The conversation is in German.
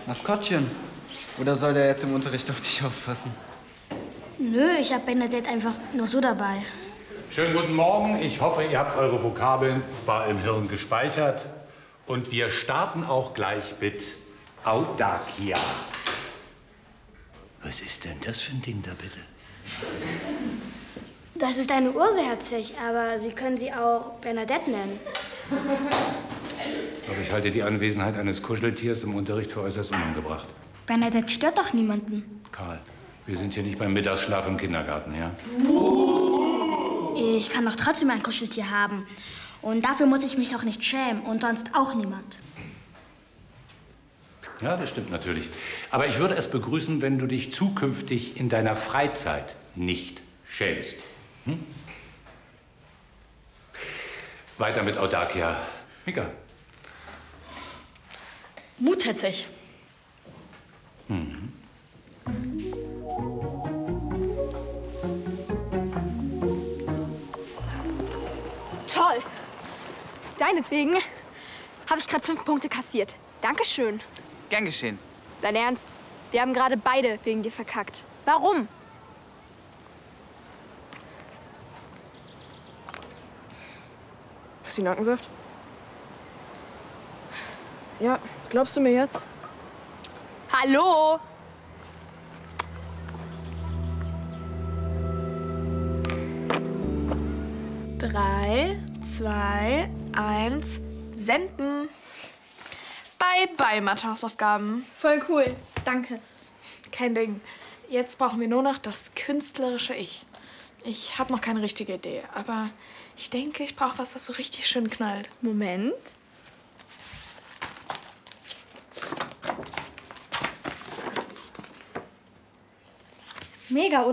Maskottchen. Oder soll der jetzt im Unterricht auf dich aufpassen? Nö, ich hab Bernadette einfach nur so dabei. Schönen guten Morgen. Ich hoffe, ihr habt eure Vokabeln im Hirn gespeichert. Und wir starten auch gleich mit Audakia. Was ist denn das für ein Ding da, bitte? Das ist eine Urse, Herr Zech, aber Sie können sie auch Bernadette nennen. Aber ich halte die Anwesenheit eines Kuscheltiers im Unterricht für äußerst unangebracht. Bernadette stört doch niemanden. Karl, wir sind hier nicht beim Mittagsschlaf im Kindergarten, ja? Ich kann doch trotzdem ein Kuscheltier haben. Und dafür muss ich mich auch nicht schämen und sonst auch niemand. Ja, das stimmt natürlich. Aber ich würde es begrüßen, wenn du dich zukünftig in deiner Freizeit nicht schämst. Hm? Weiter mit Audakia. Mika. Mut, Herr Zech. Mhm. Toll. Deinetwegen habe ich gerade 5 Punkte kassiert. Dankeschön. Gern geschehen. Dein Ernst? Wir haben gerade beide wegen dir verkackt. Warum? Pastinackensaft? Ja, glaubst du mir jetzt? Hallo? Drei, zwei, eins, senden. Bye, bye, Mathehausaufgaben. Voll cool. Danke. Kein Ding. Jetzt brauchen wir nur noch das künstlerische Ich. Ich habe noch keine richtige Idee, aber ich denke, ich brauche was, das so richtig schön knallt. Moment. Mega, oder?